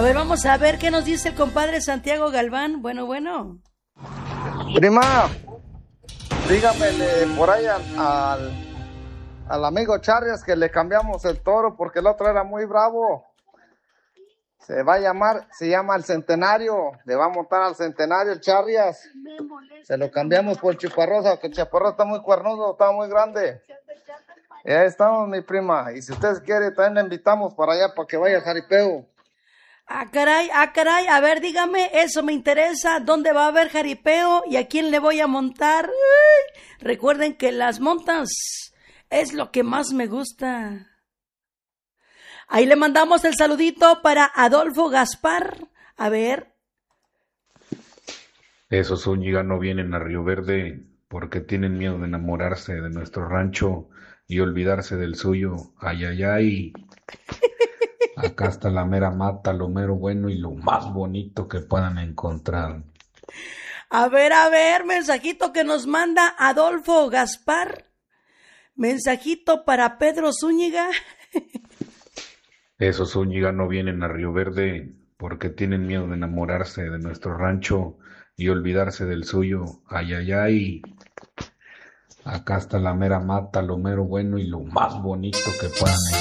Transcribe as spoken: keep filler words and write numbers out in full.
ver, vamos a ver qué nos dice el compadre Santiago Galván. Bueno, bueno. Prima, dígamele por ahí al, al, al amigo Charrias que le cambiamos el toro porque el otro era muy bravo. Se va a llamar, se llama el Centenario, le va a montar al Centenario el Charrias. Se lo cambiamos por Chaparrosa, que el Chaparrosa está muy cuernudo, está muy grande. Y ahí estamos, mi prima. Y si usted quiere, también le invitamos para allá para que vaya a jaripeo. Ah, caray, ah, caray, a ver, dígame, eso me interesa, ¿dónde va a haber jaripeo y a quién le voy a montar? Uy, recuerden que las montas es lo que más me gusta. Ahí le mandamos el saludito para Adolfo Gaspar, a ver. Esos Zúñiga no vienen a Río Verde porque tienen miedo de enamorarse de nuestro rancho y olvidarse del suyo. Ay, ay, ay. Acá está la mera mata, lo mero bueno y lo más bonito que puedan encontrar. A ver, a ver, mensajito que nos manda Adolfo Gaspar. Mensajito para Pedro Zúñiga. Esos Zúñiga no vienen a Río Verde porque tienen miedo de enamorarse de nuestro rancho y olvidarse del suyo. Ay, ay, ay. Acá está la mera mata, lo mero bueno y lo más bonito que puedan encontrar.